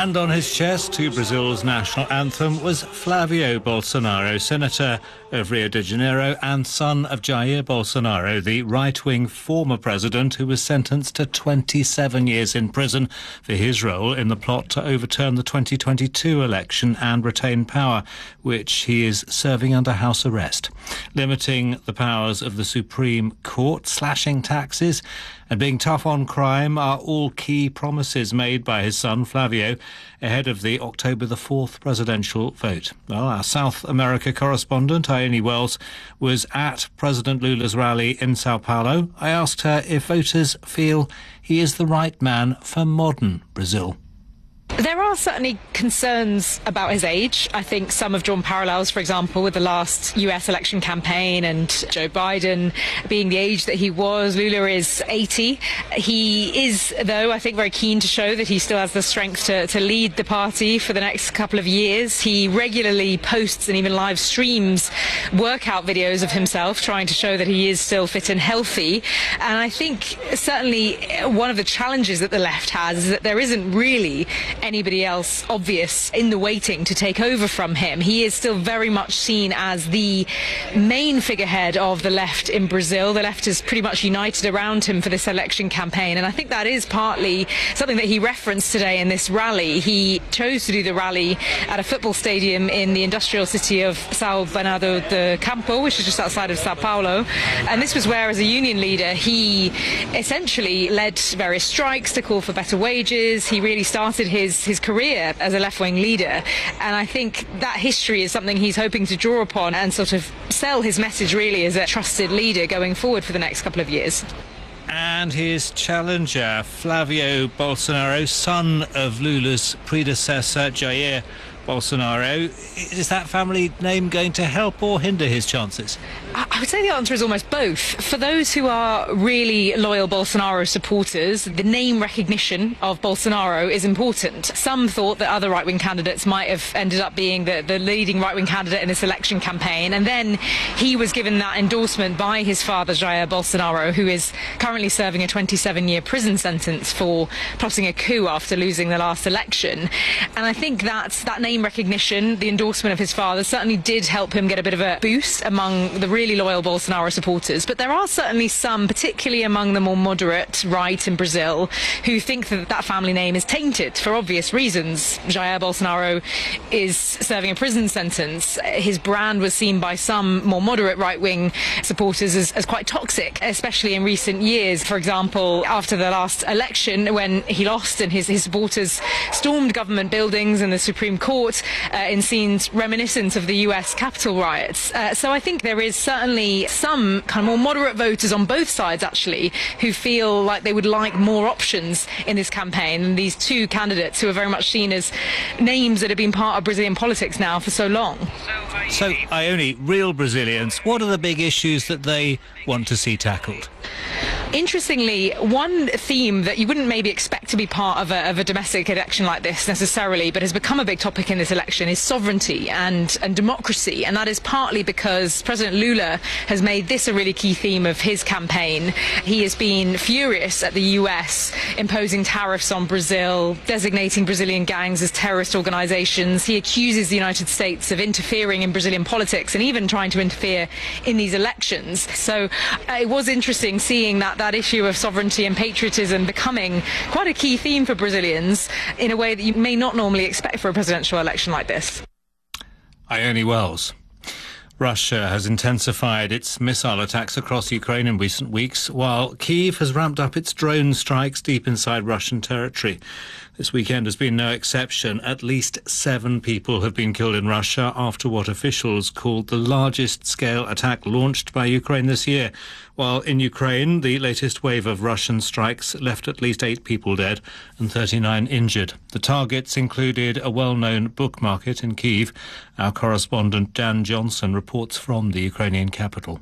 And on his chest to Brazil's national anthem was Flavio Bolsonaro, senator of Rio de Janeiro and son of Jair Bolsonaro, the right-wing former president who was sentenced to 27 years in prison for his role in the plot to overturn the 2022 election and retain power, which he is serving under house arrest. Limiting the powers of the Supreme Court, slashing taxes and being tough on crime are all key promises made by his son Flavio ahead of the October the 4th presidential vote. Well, our South America correspondent, Ione Wells, was at President Lula's rally in Sao Paulo. I asked her if voters feel he is the right man for modern Brazil. There are certainly concerns about his age. I think some have drawn parallels, for example, with the last US election campaign and Joe Biden being the age that he was. Lula is 80. He is, though, I think very keen to show that he still has the strength to lead the party for the next couple of years. He regularly posts and even live streams workout videos of himself, trying to show that he is still fit and healthy. And I think certainly one of the challenges that the left has is that there isn't really anybody else obvious in the waiting to take over from him. He is still very much seen as the main figurehead of the left in Brazil. The left is pretty much united around him for this election campaign, and I think that is partly something that he referenced today in this rally. He chose to do the rally at a football stadium in the industrial city of São Bernardo do Campo, which is just outside of Sao Paulo, and this was where, as a union leader, he essentially led various strikes to call for better wages. He really started his career as a left-wing leader, and I think that history is something he's hoping to draw upon and sort of sell his message really as a trusted leader going forward for the next couple of years. And his challenger, Flavio Bolsonaro, son of Lula's predecessor, Jair Bolsonaro. Is that family name going to help or hinder his chances? I would say the answer is almost both. For those who are really loyal Bolsonaro supporters, the name recognition of Bolsonaro is important. Some thought that other right-wing candidates might have ended up being the leading right-wing candidate in this election campaign, and then he was given that endorsement by his father, Jair Bolsonaro, who is currently serving a 27-year prison sentence for plotting a coup after losing the last election. And I think that name recognition, the endorsement of his father, certainly did help him get a bit of a boost among the really loyal Bolsonaro supporters. But there are certainly some, particularly among the more moderate right in Brazil, who think that that family name is tainted for obvious reasons. Jair Bolsonaro is serving a prison sentence. His brand was seen by some more moderate right-wing supporters as quite toxic, especially in recent years. For example, after the last election, when he lost and his supporters stormed government buildings and the Supreme Court in scenes reminiscent of the US Capitol riots. So I think there is certainly some kind of more moderate voters on both sides, actually, who feel like they would like more options in this campaign than these two candidates who are very much seen as names that have been part of Brazilian politics now for so long. So, Ione, real Brazilians, what are the big issues that they want to see tackled? Interestingly, one theme that you wouldn't maybe expect to be part of a domestic election like this necessarily, but has become a big topic in this election, is sovereignty and democracy. And that is partly because President Lula has made this a really key theme of his campaign. He has been furious at the US imposing tariffs on Brazil, designating Brazilian gangs as terrorist organizations. He accuses the United States of interfering in Brazilian politics and even trying to interfere in these elections. So it was interesting seeing that issue of sovereignty and patriotism becoming quite a key theme for Brazilians in a way that you may not normally expect for a presidential election like this. Ione Wells. Russia has intensified its missile attacks across Ukraine in recent weeks, while Kyiv has ramped up its drone strikes deep inside Russian territory. This weekend has been no exception. At least 7 people have been killed in Russia after what officials called the largest-scale attack launched by Ukraine this year. While in Ukraine, the latest wave of Russian strikes left at least 8 people dead and 39 injured. The targets included a well-known book market in Kyiv. Our correspondent Dan Johnson reports from the Ukrainian capital.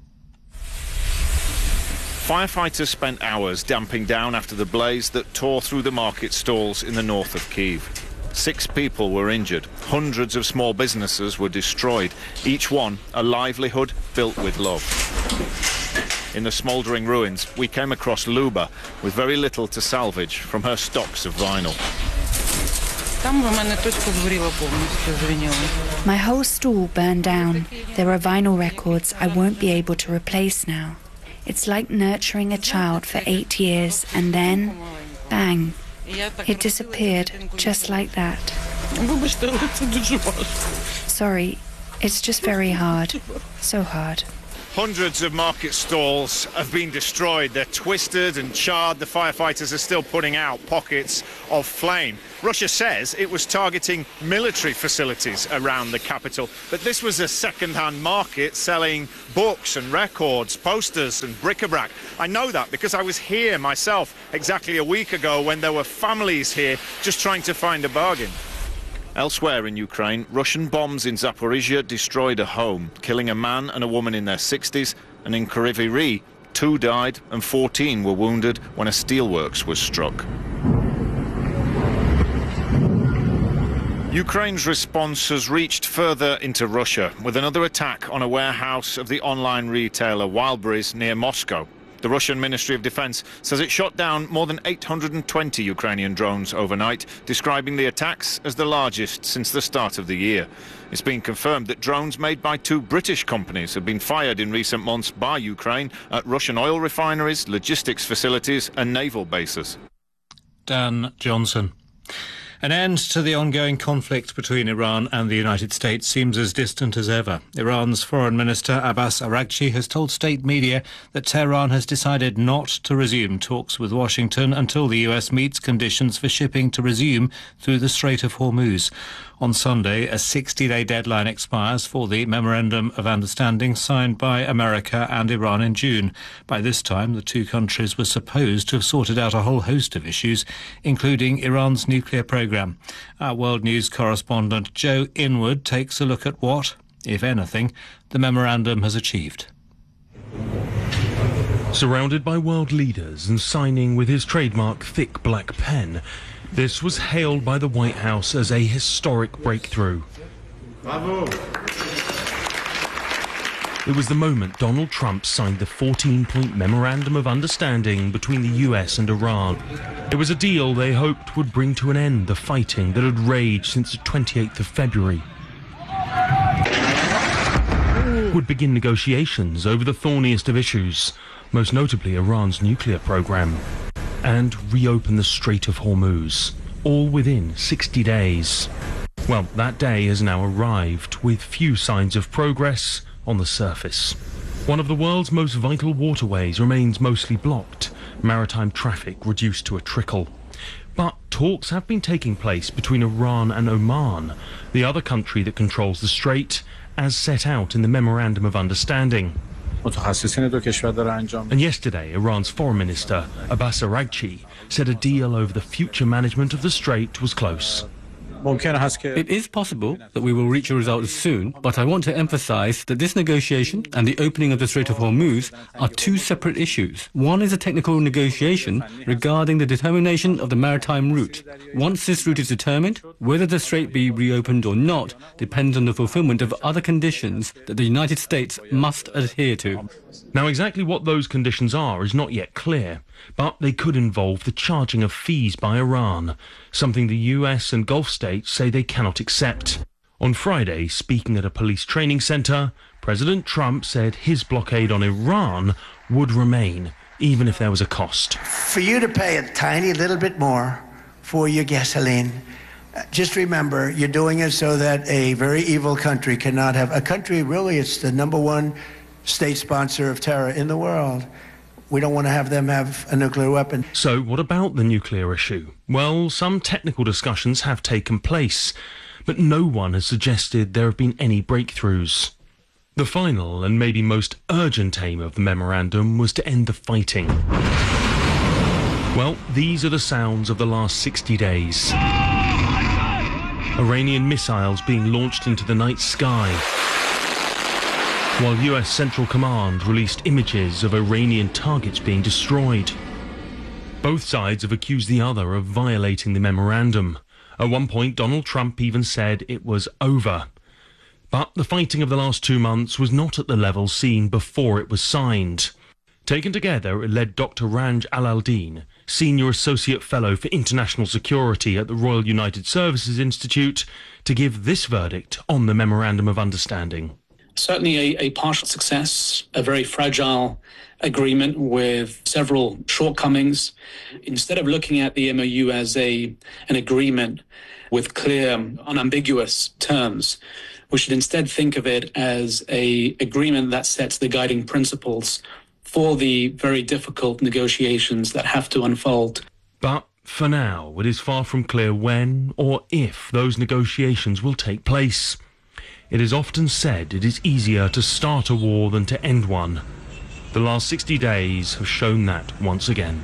Firefighters spent hours damping down after the blaze that tore through the market stalls in the north of Kyiv. 6 people were injured. Hundreds of small businesses were destroyed, each one a livelihood built with love. In the smouldering ruins, we came across Luba with very little to salvage from her stocks of vinyl. My whole stall burned down. There are vinyl records I won't be able to replace now. It's like nurturing a child for 8 years and then, bang, it disappeared just like that. Sorry, it's just very hard. So hard. Hundreds of market stalls have been destroyed. They're twisted and charred. The firefighters are still putting out pockets of flame. Russia says it was targeting military facilities around the capital, but this was a second-hand market selling books and records, posters and bric-a-brac. I know that because I was here myself exactly a week ago when there were families here just trying to find a bargain. Elsewhere in Ukraine, Russian bombs in Zaporizhia destroyed a home, killing a man and a woman in their 60s, and in Kryvyi, 2 died and 14 were wounded when a steelworks was struck. Ukraine's response has reached further into Russia, with another attack on a warehouse of the online retailer Wildberries near Moscow. The Russian Ministry of Defense says it shot down more than 820 Ukrainian drones overnight, describing the attacks as the largest since the start of the year. It's been confirmed that drones made by 2 British companies have been fired in recent months by Ukraine at Russian oil refineries, logistics facilities and naval bases. Dan Johnson. An end to the ongoing conflict between Iran and the United States seems as distant as ever. Iran's Foreign Minister Abbas Araghchi has told state media that Tehran has decided not to resume talks with Washington until the US meets conditions for shipping to resume through the Strait of Hormuz. On Sunday, a 60-day deadline expires for the Memorandum of Understanding signed by America and Iran in June. By this time, the 2 countries were supposed to have sorted out a whole host of issues, including Iran's nuclear program. Our World News correspondent Joe Inwood takes a look at what, if anything, the memorandum has achieved. Surrounded by world leaders and signing with his trademark thick black pen, this was hailed by the White House as a historic breakthrough. Bravo. It was the moment Donald Trump signed the 14-point Memorandum of Understanding between the US and Iran. It was a deal they hoped would bring to an end the fighting that had raged since the 28th of February. Would begin negotiations over the thorniest of issues, most notably Iran's nuclear program, and reopen the Strait of Hormuz, all within 60 days. Well, that day has now arrived, with few signs of progress on the surface. One of the world's most vital waterways remains mostly blocked, maritime traffic reduced to a trickle. But talks have been taking place between Iran and Oman, the other country that controls the strait, as set out in the Memorandum of Understanding. And yesterday, Iran's Foreign Minister, Abbas Araghchi, said a deal over the future management of the strait was close. It is possible that we will reach a result soon, but I want to emphasize that this negotiation and the opening of the Strait of Hormuz are 2 separate issues. One is a technical negotiation regarding the determination of the maritime route. Once this route is determined, whether the strait be reopened or not depends on the fulfillment of other conditions that the United States must adhere to. Now, exactly what those conditions are is not yet clear, but they could involve the charging of fees by Iran, something the US and Gulf states say they cannot accept. On Friday, speaking at a police training centre, President Trump said his blockade on Iran would remain, even if there was a cost. For you to pay a tiny little bit more for your gasoline, just remember, you're doing it so that a very evil country cannot have... A country, really, it's the #1 state sponsor of terror in the world. We don't want to have them have a nuclear weapon. So what about the nuclear issue? Well, some technical discussions have taken place, but no one has suggested there have been any breakthroughs. The final and maybe most urgent aim of the memorandum was to end the fighting. Well, these are the sounds of the last 60 days. Iranian missiles being launched into the night sky, while US Central Command released images of Iranian targets being destroyed. Both sides have accused the other of violating the memorandum. At one point, Donald Trump even said it was over. But the fighting of the last 2 months was not at the level seen before it was signed. Taken together, it led Dr. Ranj Al-Aldin, Senior Associate Fellow for International Security at the Royal United Services Institute, to give this verdict on the Memorandum of Understanding. Certainly a partial success, a very fragile agreement with several shortcomings. Instead of looking at the MOU as an agreement with clear, unambiguous terms, we should instead think of it as an agreement that sets the guiding principles for the very difficult negotiations that have to unfold. But for now, it is far from clear when or if those negotiations will take place. It is often said it is easier to start a war than to end one. The last 60 days have shown that once again.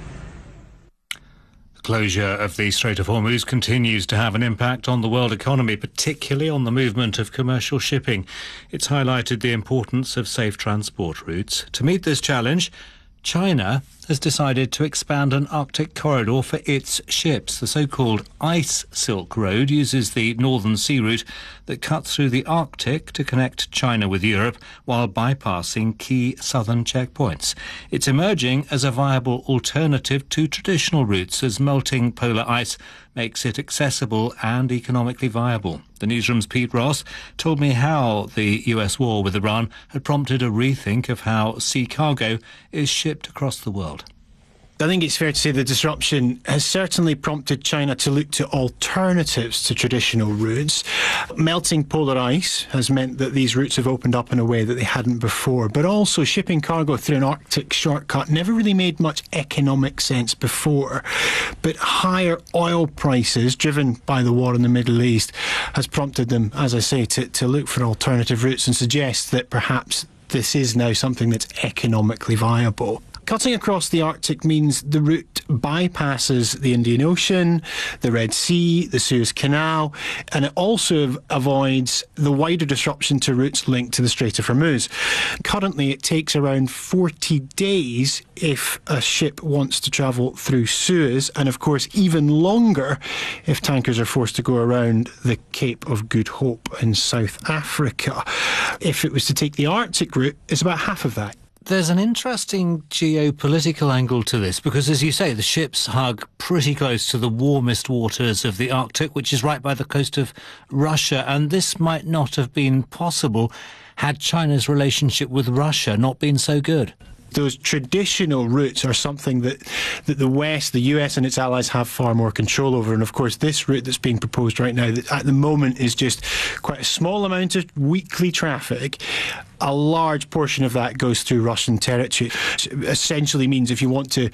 The closure of the Strait of Hormuz continues to have an impact on the world economy, particularly on the movement of commercial shipping. It's highlighted the importance of safe transport routes. To meet this challenge, China has decided to expand an Arctic corridor for its ships. The so-called Ice Silk Road uses the Northern Sea Route that cuts through the Arctic to connect China with Europe while bypassing key southern checkpoints. It's emerging as a viable alternative to traditional routes as melting polar ice makes it accessible and economically viable. The Newsroom's Pete Ross told me how the US war with Iran had prompted a rethink of how sea cargo is shipped across the world. I think it's fair to say the disruption has certainly prompted China to look to alternatives to traditional routes. Melting polar ice has meant that these routes have opened up in a way that they hadn't before, but also shipping cargo through an Arctic shortcut never really made much economic sense before. But higher oil prices, driven by the war in the Middle East, has prompted them, as I say, to look for alternative routes and suggest that perhaps this is now something that's economically viable. Cutting across the Arctic means the route bypasses the Indian Ocean, the Red Sea, the Suez Canal, and it also avoids the wider disruption to routes linked to the Strait of Hormuz. Currently, it takes around 40 days if a ship wants to travel through Suez, and of course even longer if tankers are forced to go around the Cape of Good Hope in South Africa. If it was to take the Arctic route, it's about half of that. There's an interesting geopolitical angle to this because, as you say, the ships hug pretty close to the warmest waters of the Arctic, which is right by the coast of Russia, and this might not have been possible had China's relationship with Russia not been so good. Those traditional routes are something that the West, the US and its allies have far more control over. And of course, this route that's being proposed right now, that at the moment is just quite a small amount of weekly traffic. A large portion of that goes through Russian territory. Which essentially means if you want to,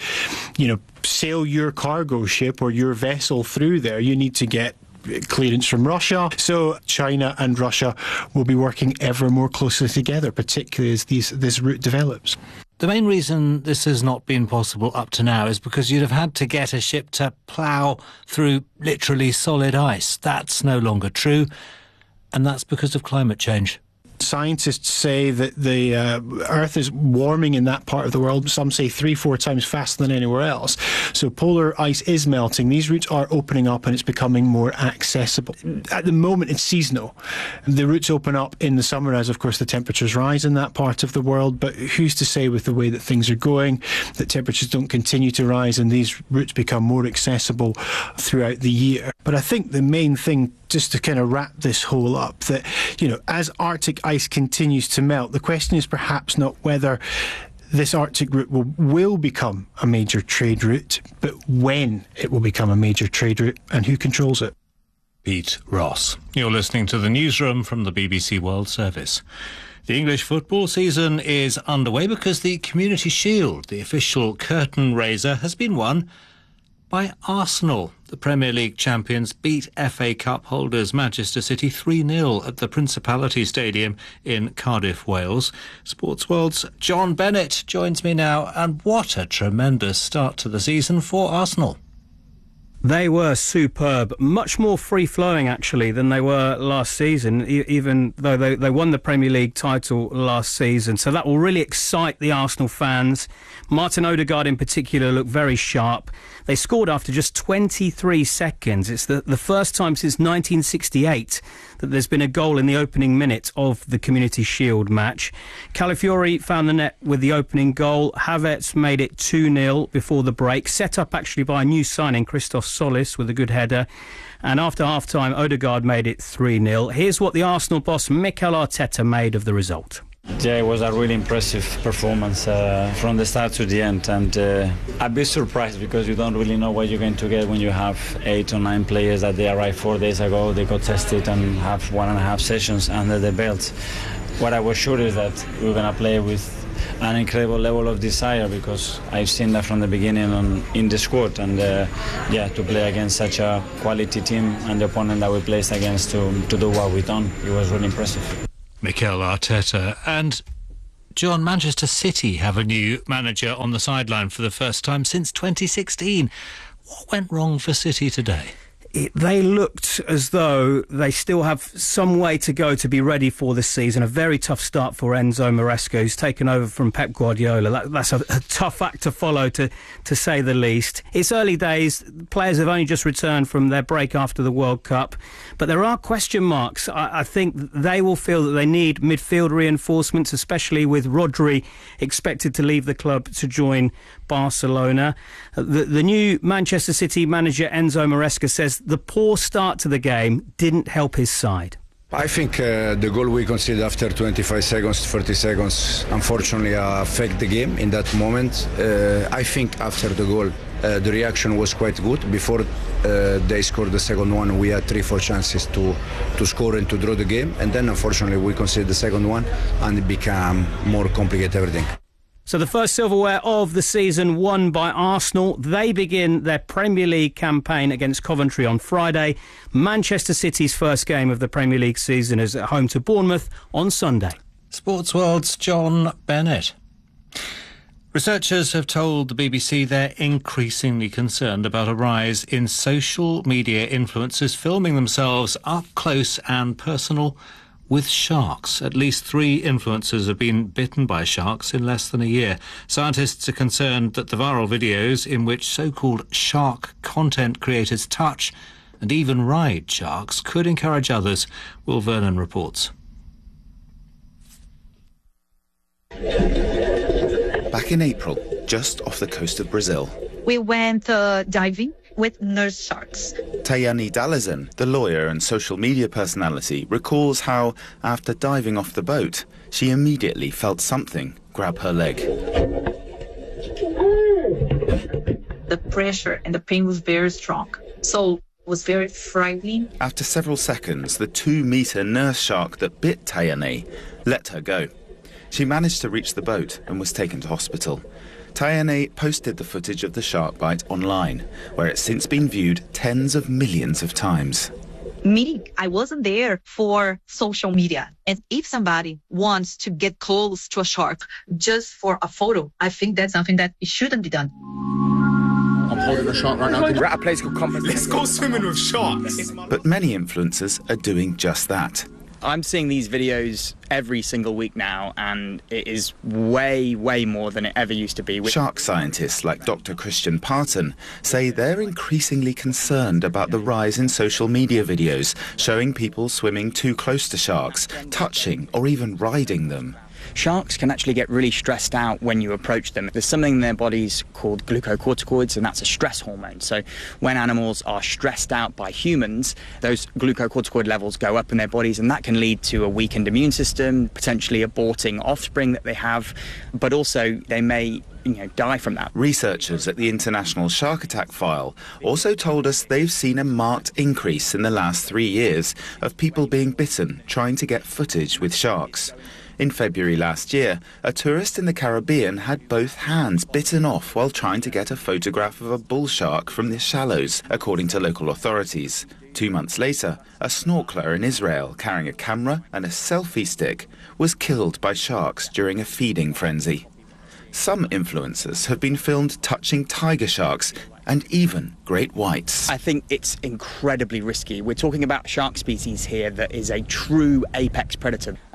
sail your cargo ship or your vessel through there, you need to get clearance from Russia. So China and Russia will be working ever more closely together, particularly as this route develops. The main reason this has not been possible up to now is because you'd have had to get a ship to plough through literally solid ice. That's no longer true, and that's because of climate change. Scientists say that the Earth is warming in that part of the world. Some say 3-4 times faster than anywhere else. So polar ice is melting. These routes are opening up and it's becoming more accessible. At the moment, it's seasonal. The routes open up in the summer as, of course, the temperatures rise in that part of the world. But who's to say with the way that things are going that temperatures don't continue to rise and these routes become more accessible throughout the year? But I think the main thing, just to kind of wrap this whole up, that, as Arctic ice continues to melt, the question is perhaps not whether this Arctic route will become a major trade route, but when it will become a major trade route and who controls it. Pete Ross. You're listening to the Newsroom from the BBC World Service. The English football season is underway because the Community Shield, the official curtain raiser, has been won by Arsenal. The Premier League champions beat FA Cup holders Manchester City 3-0 at the Principality Stadium in Cardiff, Wales. Sports World's John Bennett joins me now, and what a tremendous start to the season for Arsenal. They were superb, much more free-flowing actually than they were last season, even though they won the Premier League title last season. So that will really excite the Arsenal fans. Martin Odegaard in particular looked very sharp. They scored after just 23 seconds. It's the first time since 1968 that there's been a goal in the opening minute of the Community Shield match. Calafiori found the net with the opening goal. Havertz made it 2-0 before the break, set up actually by a new signing, Christoph Solis, with a good header. And after half-time, Odegaard made it 3-0. Here's what the Arsenal boss Mikel Arteta made of the result. Yeah, it was a really impressive performance from the start to the end, and a bit surprised because you don't really know what you're going to get when you have 8 or 9 players that they arrived 4 days ago. They got tested and have 1.5 sessions under the belt. What I was sure is that we were going to play with an incredible level of desire, because I've seen that from the beginning in the squad, and to play against such a quality team and the opponent that we placed against to do what we've done, it was really impressive. Mikel Arteta. And John, Manchester City have a new manager on the sideline for the first time since 2016. What went wrong for City today? They looked as though they still have some way to go to be ready for this season. A very tough start for Enzo Maresca, who's taken over from Pep Guardiola. That's a tough act to follow, to say the least. It's early days. Players have only just returned from their break after the World Cup. But there are question marks. I think they will feel that they need midfield reinforcements, especially with Rodri expected to leave the club to join Barcelona. The new Manchester City manager Enzo Maresca says the poor start to the game didn't help his side. I think the goal we conceded after 25 seconds, 30 seconds, unfortunately affected the game in that moment. I think after the goal, the reaction was quite good. Before they scored the second one, we had 3-4 chances to score and to draw the game. And then, unfortunately, we conceded the second one, and it became more complicated everything. So the first silverware of the season won by Arsenal. They begin their Premier League campaign against Coventry on Friday. Manchester City's first game of the Premier League season is at home to Bournemouth on Sunday. Sports World's John Bennett. Researchers have told the BBC they're increasingly concerned about a rise in social media influencers filming themselves up close and personal with sharks. At least 3 influencers have been bitten by sharks in less than a year. Scientists are concerned that the viral videos in which so-called shark content creators touch and even ride sharks could encourage others. Will Vernon reports. Back in April, just off the coast of Brazil, we went diving with nurse sharks. Tayani Dalazan, the lawyer and social media personality, recalls how, after diving off the boat, she immediately felt something grab her leg. The pressure and the pain was very strong, so it was very frightening. After several seconds, the 2-metre nurse shark that bit Tayani let her go. She managed to reach the boat and was taken to hospital. Tayane posted the footage of the shark bite online, where it's since been viewed tens of millions of times. Me, I wasn't there for social media. And if somebody wants to get close to a shark just for a photo, I think that's something that it shouldn't be done. I'm holding a shark right now. We're at a place called Compass. Let's go swimming with sharks. But many influencers are doing just that. I'm seeing these videos every single week now, and it is way, way more than it ever used to be. Shark scientists like Dr. Christian Parton say they're increasingly concerned about the rise in social media videos showing people swimming too close to sharks, touching or even riding them. Sharks can actually get really stressed out when you approach them. There's something in their bodies called glucocorticoids, and that's a stress hormone. So when animals are stressed out by humans, those glucocorticoid levels go up in their bodies, and that can lead to a weakened immune system, potentially aborting offspring that they have, but also they may die from that. Researchers at the International Shark Attack File also told us they've seen a marked increase in the last 3 years of people being bitten trying to get footage with sharks. In February last year, a tourist in the Caribbean had both hands bitten off while trying to get a photograph of a bull shark from the shallows, according to local authorities. 2 months later, a snorkeler in Israel carrying a camera and a selfie stick was killed by sharks during a feeding frenzy. Some influencers have been filmed touching tiger sharks and even great whites. I think it's incredibly risky. We're talking about a shark species here that is a true apex predator.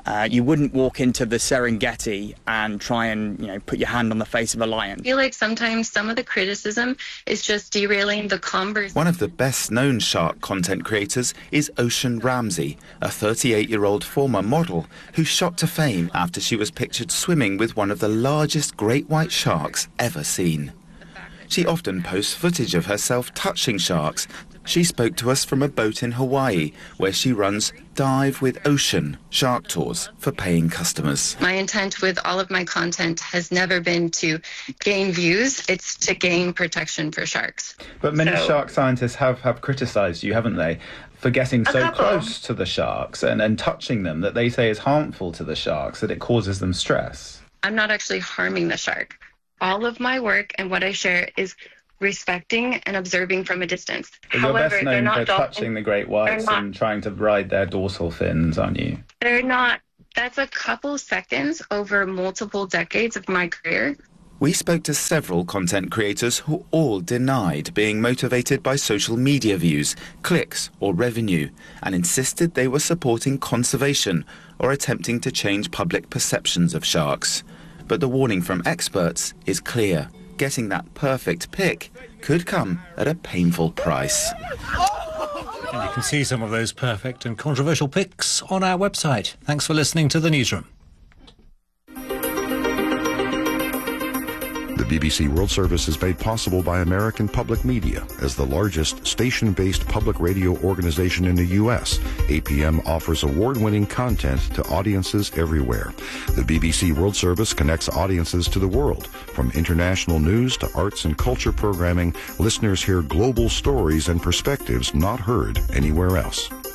You wouldn't walk into the Serengeti and try and, put your hand on the face of a lion. I feel like sometimes some of the criticism is just derailing the conversation. One of the best-known shark content creators is Ocean Ramsey, a 38-year-old former model who shot to fame after she was pictured swimming with one of the largest great white sharks ever seen. She often posts footage of herself touching sharks. She spoke to us from a boat in Hawaii, where she runs Dive with Ocean shark tours for paying customers. My intent with all of my content has never been to gain views, it's to gain protection for sharks. But many shark scientists have criticised you, haven't they, for getting so close to the sharks and touching them that they say is harmful to the sharks, that it causes them stress. I'm not actually harming the shark. All of my work and what I share is respecting and observing from a distance. But However, you're best known they're not for touching the great whites and trying to ride their dorsal fins, aren't you? They're not. That's a couple seconds over multiple decades of my career. We spoke to several content creators who all denied being motivated by social media views, clicks or revenue, and insisted they were supporting conservation or attempting to change public perceptions of sharks. But the warning from experts is clear. Getting that perfect pic could come at a painful price. And you can see some of those perfect and controversial pics on our website. Thanks for listening to The Newsroom. The BBC World Service is made possible by American Public Media. As the largest station-based public radio organization in the U.S., APM offers award-winning content to audiences everywhere. The BBC World Service connects audiences to the world. From international news to arts and culture programming, listeners hear global stories and perspectives not heard anywhere else.